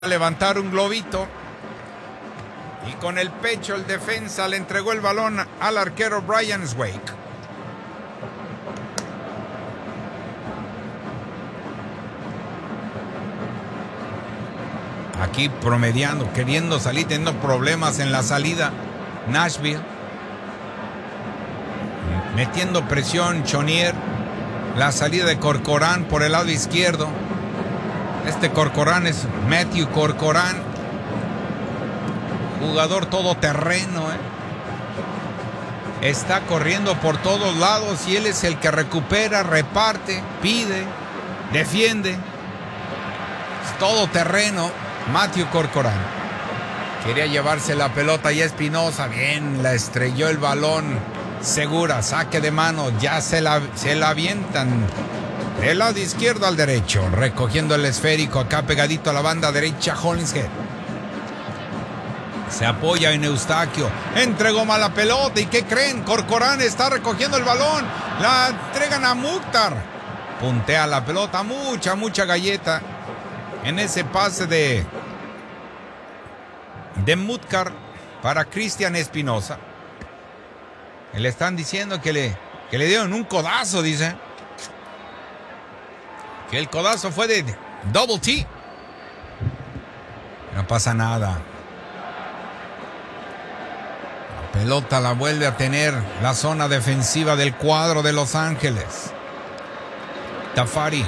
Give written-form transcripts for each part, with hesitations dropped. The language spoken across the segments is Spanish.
levantar un globito y con el pecho el defensa le entregó el balón al arquero Brian Wake. Aquí promediando, queriendo salir, teniendo problemas en la salida Nashville, metiendo presión Chonier, la salida de Corcoran por el lado izquierdo. Este Corcoran es Matthew Corcoran, jugador todoterreno, está corriendo por todos lados y él es el que recupera, reparte, pide, defiende. Es todoterreno Matthew Corcoran. Quería llevarse la pelota y Espinosa, bien, la estrelló el balón, segura, saque de mano, ya se la avientan del lado izquierdo al derecho, recogiendo el esférico acá pegadito a la banda derecha. Hollingshead se apoya en Eustaquio, entregó mala pelota y ¿qué creen? Corcoran está recogiendo el balón, la entregan a Mukhtar, puntea la pelota, mucha galleta en ese pase de Mukhtar para Cristian Espinosa. Le están diciendo que le dieron un codazo, dice. Que el codazo fue de Double T. No pasa nada. La pelota la vuelve a tener la zona defensiva del cuadro de Los Ángeles. Tafari.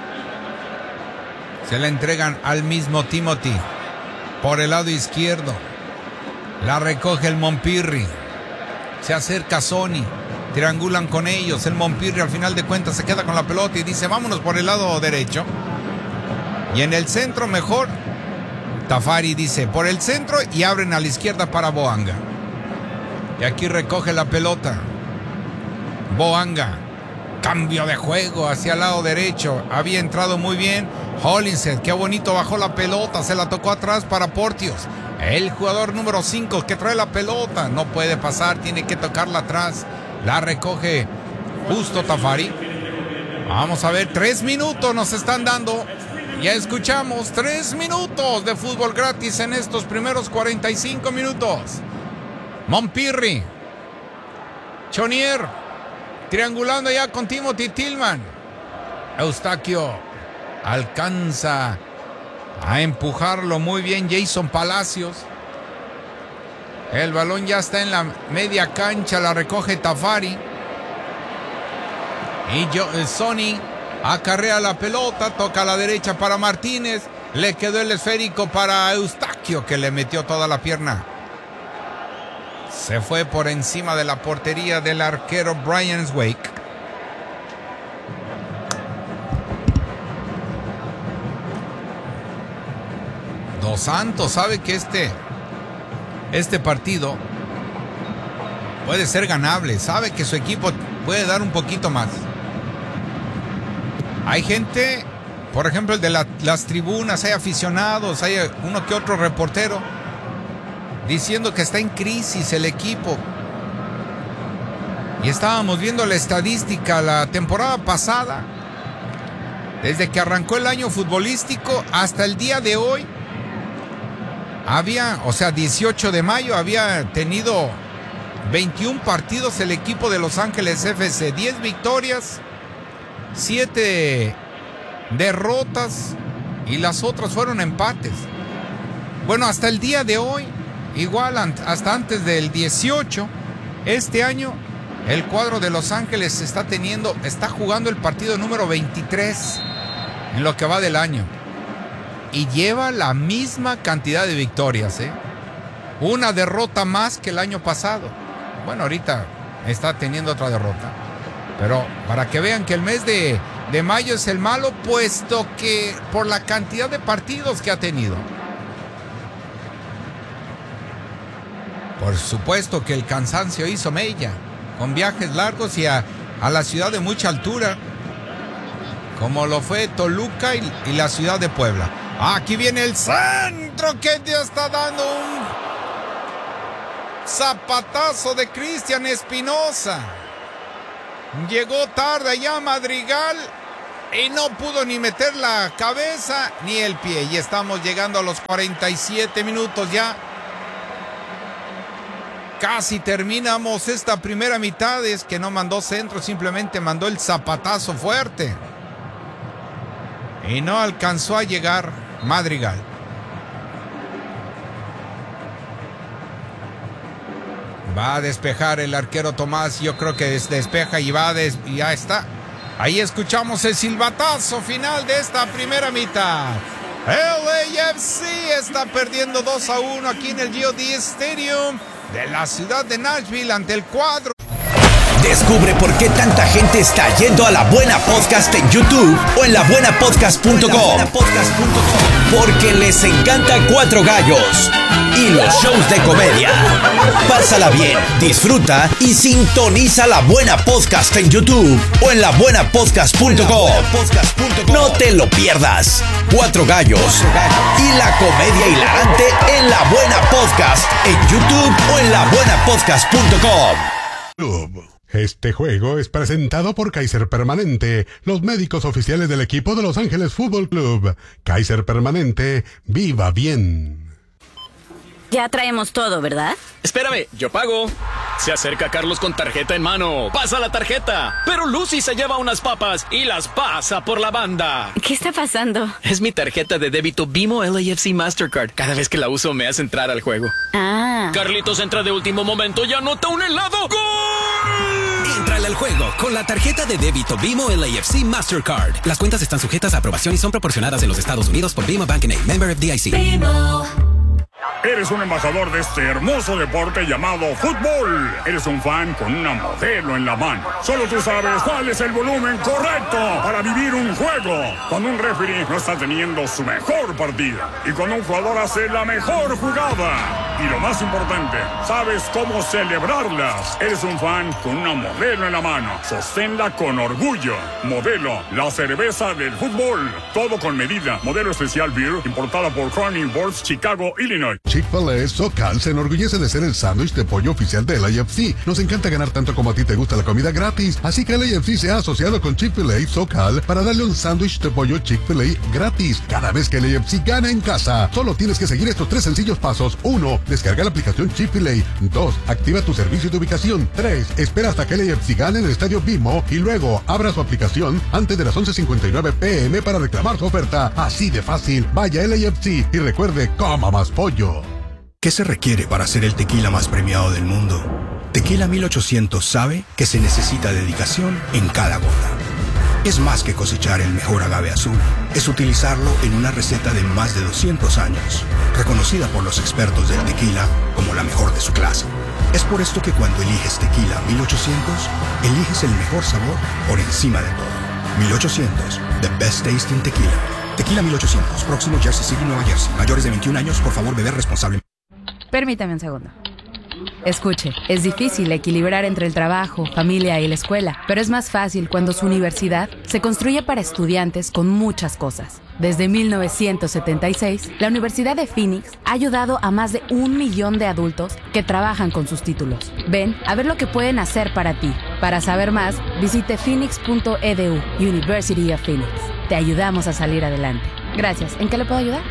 Se la entregan al mismo Timothy. Por el lado izquierdo. La recoge el Montpirri. Se acerca Sony. Triangulan con ellos. El Montpirri al final de cuentas se queda con la pelota y dice vámonos por el lado derecho. Y en el centro mejor. Tafari dice por el centro y abren a la izquierda para Boanga. Y aquí recoge la pelota. Boanga. Cambio de juego hacia el lado derecho. Había entrado muy bien Hollingshead. Qué bonito bajó la pelota. Se la tocó atrás para Porteous. El jugador número 5 que trae la pelota. No puede pasar. Tiene que tocarla atrás. La recoge justo Tafari. Vamos a ver. 3 minutos nos están dando. Ya escuchamos 3 minutos de fútbol gratis en estos primeros 45 minutos. Montpirri. Chonier. Triangulando ya con Timothy Tillman. Eustaquio alcanza a empujarlo muy bien Jason Palacios. El balón ya está en la media cancha, la recoge Tafari. Y Sony acarrea la pelota, toca a la derecha para Martínez. Le quedó el esférico para Eustaquio, que le metió toda la pierna. Se fue por encima de la portería del arquero Brian Wake. Dos Santos sabe que este partido puede ser ganable. Sabe que su equipo puede dar un poquito más. Hay gente, por ejemplo, el de las tribunas, hay aficionados, hay uno que otro reportero diciendo que está en crisis el equipo. Y estábamos viendo la estadística la temporada pasada. Desde que arrancó el año futbolístico hasta el día de hoy, 18 de mayo, había tenido 21 partidos el equipo de Los Ángeles FC. 10 victorias, 7 derrotas y las otras fueron empates. Bueno, hasta el día de hoy, igual hasta antes del 18, este año el cuadro de Los Ángeles está jugando el partido número 23 en lo que va del año. Y lleva la misma cantidad de victorias, Una derrota más que el año pasado. Bueno, ahorita está teniendo otra derrota. Pero para que vean que el mes de mayo es el malo, puesto que por la cantidad de partidos que ha tenido. Por supuesto que el cansancio hizo mella, con viajes largos y a la ciudad de mucha altura, como lo fue Toluca y la ciudad de Puebla. Aquí viene el centro que ya está dando un zapatazo de Cristian Espinosa. Llegó tarde allá Madrigal Y no pudo ni meter la cabeza ni el pie. Y estamos llegando a los 47 minutos ya. Casi terminamos esta primera mitad. Es que no mandó centro, simplemente mandó el zapatazo fuerte. Y no alcanzó a llegar Madrigal. Va a despejar el arquero Tomás. Yo creo que despeja y y ya está. Ahí escuchamos el silbatazo final de esta primera mitad. LAFC está perdiendo 2-1 aquí en el GOD Stadium de la ciudad de Nashville ante el cuadro. Descubre por qué tanta gente está yendo a La Buena Podcast en YouTube o en labuenapodcast.com. Porque les encanta Cuatro Gallos y los shows de comedia. Pásala bien, disfruta y sintoniza La Buena Podcast en YouTube o en labuenapodcast.com. No te lo pierdas. Cuatro Gallos y la comedia hilarante en La Buena Podcast en YouTube o en labuenapodcast.com. Este juego es presentado por Kaiser Permanente, los médicos oficiales del equipo de Los Ángeles Fútbol Club. Kaiser Permanente, viva bien. Ya traemos todo, ¿verdad? Espérame, yo pago. Se acerca Carlos con tarjeta en mano. Pasa la tarjeta. Pero Lucy se lleva unas papas y las pasa por la banda. ¿Qué está pasando? Es mi tarjeta de débito Bimo LAFC Mastercard. Cada vez que la uso me hace entrar al juego. Ah. Carlitos entra de último momento y anota un helado. ¡Gol! Entrale al juego con la tarjeta de débito Bimo LAFC Mastercard. Las cuentas están sujetas a aprobación y son proporcionadas en los Estados Unidos por Bimo Bank N.A., member FDIC. Bimo. Eres un embajador de este hermoso deporte llamado fútbol. Eres un fan con una modelo en la mano. Solo tú sabes cuál es el volumen correcto para vivir un juego. Cuando un referee no está teniendo su mejor partida. Y cuando un jugador hace la mejor jugada. Y lo más importante, sabes cómo celebrarlas. Eres un fan con una modelo en la mano. Sosténla con orgullo. Modelo, la cerveza del fútbol. Todo con medida. Modelo especial beer, importada por Crown Imports, Chicago, Illinois. Chick-fil-A SoCal se enorgullece de ser el sándwich de pollo oficial de LAFC. Nos encanta ganar tanto como a ti te gusta la comida gratis. Así que LAFC se ha asociado con Chick-fil-A SoCal para darle un sándwich de pollo Chick-fil-A gratis cada vez que LAFC gana en casa. Solo tienes que seguir estos 3 sencillos pasos. 1. Descarga la aplicación Chick-fil-A. 2. Activa tu servicio de ubicación. 3. Espera hasta que LAFC gane en el estadio Bimo y luego abra su aplicación antes de las 11:59 p.m. para reclamar su oferta. Así de fácil. Vaya a LAFC y recuerde, coma más pollo. ¿Qué se requiere para ser el tequila más premiado del mundo? Tequila 1800 sabe que se necesita dedicación en cada gota. Es más que cosechar el mejor agave azul. Es utilizarlo en una receta de más de 200 años, reconocida por los expertos del tequila como la mejor de su clase. Es por esto que cuando eliges tequila 1800, eliges el mejor sabor por encima de todo. 1800, the best tasting tequila. Tequila 1800, próximo Jersey City, Nueva Jersey. Mayores de 21 años, por favor, beber responsablemente. Permítame un segundo. Escuche, es difícil equilibrar entre el trabajo, familia y la escuela, pero es más fácil cuando su universidad se construye para estudiantes con muchas cosas. Desde 1976, la Universidad de Phoenix ha ayudado a más de 1 millón de adultos que trabajan con sus títulos. Ven a ver lo que pueden hacer para ti. Para saber más, visite phoenix.edu, University of Phoenix. Te ayudamos a salir adelante. Gracias. ¿En qué le puedo ayudar?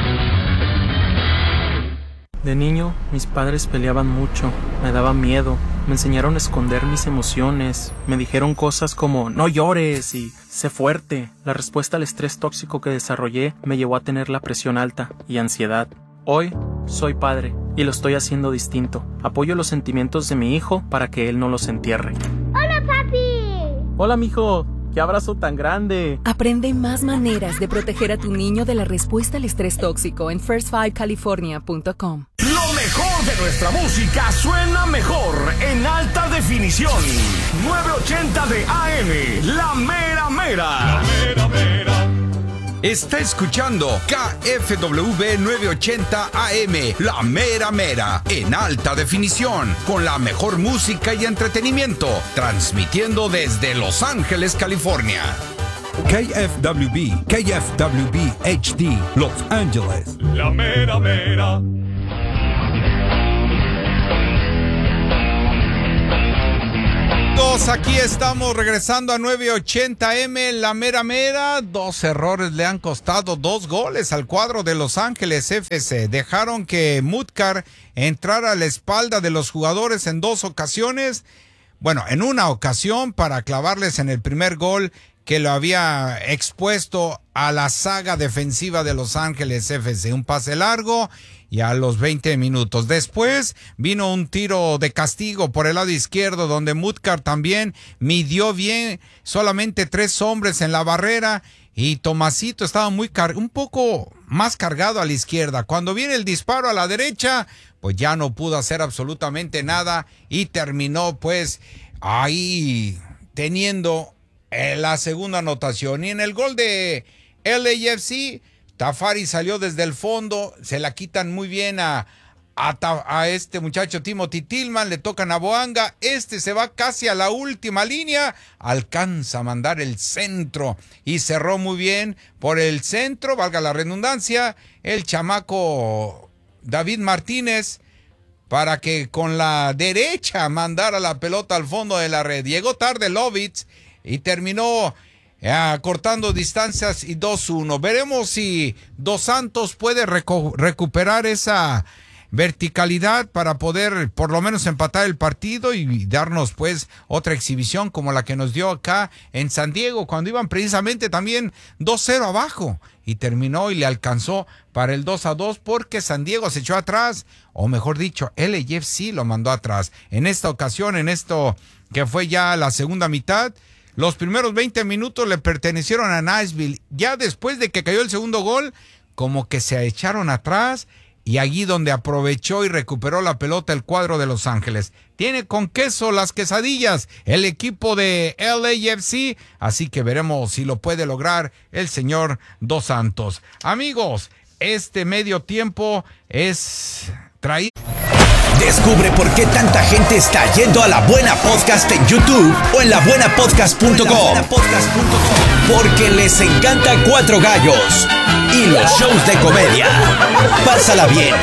De niño, mis padres peleaban mucho, me daba miedo, me enseñaron a esconder mis emociones, me dijeron cosas como no llores y sé fuerte. La respuesta al estrés tóxico que desarrollé me llevó a tener la presión alta y ansiedad. Hoy soy padre y lo estoy haciendo distinto. Apoyo los sentimientos de mi hijo para que él no los entierre. ¡Hola, papi! Hola, mijo. ¡Qué abrazo tan grande! Aprende más maneras de proteger a tu niño de la respuesta al estrés tóxico en first5california.com. Lo mejor de nuestra música suena mejor en alta definición. 980 de AM, La Mera Mera. La Mera Mera. Está escuchando KFWB 980 AM, La Mera Mera, en alta definición, con la mejor música y entretenimiento, transmitiendo desde Los Ángeles, California. KFWB, KFWB HD, Los Ángeles. La Mera Mera. Amigos, aquí estamos regresando a 980M, la mera mera. 2 errores le han costado 2 goles al cuadro de Los Ángeles FC. Dejaron que Mutkar entrara a la espalda de los jugadores en 2 ocasiones. Bueno, en una ocasión para clavarles en el primer gol que lo había expuesto a la saga defensiva de Los Ángeles FC. Un pase largo y a los 20 minutos. Después vino un tiro de castigo por el lado izquierdo donde Mutkar también midió bien, solamente 3 hombres en la barrera y Tomasito estaba un poco más cargado a la izquierda. Cuando viene el disparo a la derecha, pues ya no pudo hacer absolutamente nada y terminó pues ahí teniendo la segunda anotación. Y en el gol de LAFC, Tafari salió desde el fondo, se la quitan muy bien a este muchacho Timothy Tillman, le tocan a Boanga, se va casi a la última línea, alcanza a mandar el centro y cerró muy bien por el centro, valga la redundancia, el chamaco David Martínez, para que con la derecha mandara la pelota al fondo de la red. Llegó tarde Lovitz y terminó cortando distancias y 2-1. Veremos si Dos Santos puede recuperar esa verticalidad para poder por lo menos empatar el partido y darnos pues otra exhibición como la que nos dio acá en San Diego cuando iban precisamente también 2-0 abajo y terminó y le alcanzó para el 2-2 porque San Diego se echó atrás, o mejor dicho, LAFC lo mandó atrás. En esta ocasión, en esto que fue ya la segunda mitad, los primeros 20 minutos le pertenecieron a Nashville. Ya después de que cayó el segundo gol, como que se echaron atrás y allí donde aprovechó y recuperó la pelota el cuadro de Los Ángeles. Tiene con queso las quesadillas el equipo de LAFC, así que veremos si lo puede lograr el señor Dos Santos. Amigos, este medio tiempo es traído. Descubre por qué tanta gente está yendo a La Buena Podcast en YouTube o en labuenapodcast.com. Porque les encanta Cuatro Gallos y los shows de comedia. Pásala bien,